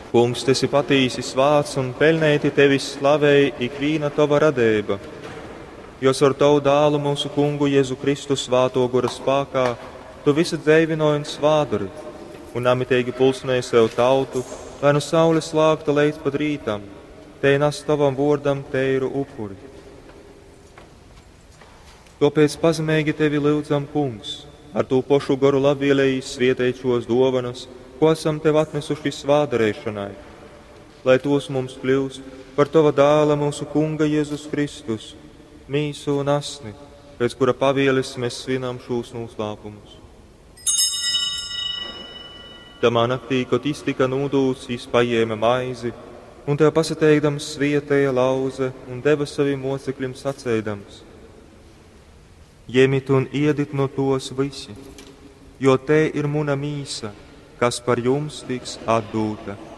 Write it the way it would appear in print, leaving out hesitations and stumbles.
Kungs, tu esi patīsis vārds un pelnēti tevis slavēja ikvīna tava radība, jo ar tavu dālu mūsu kungu Jēzu Kristu svāto gora spākā, tu visu dzīvinoji un svāduri, un amitīgi pulsnēji sev tautu, lai no saules lākta līdz pat rītam, te nas tavam vordam teiru upuri. Tāpēc pazemīgi tevi lūdzam, Kungs, ar to pošu garu labvēlējis svietējušos dovanas, ko esam tev atnesuši svādarēšanai, lai tos mums kļūst par tava dāla mūsu kunga Jēzus Kristus, mīsu un asni, pēc kura pavieles mēs svinam šos noslēpumus. Tamā naktī, kad iztika nūdūts, viņš paņēma maizi, un tev pasateikdams svietēja lauze un deva saviem mocekļiem sacēdams: Ņemit un iedit no tos visi, jo te ir muna mīsa, kas par jums tiks atdūta.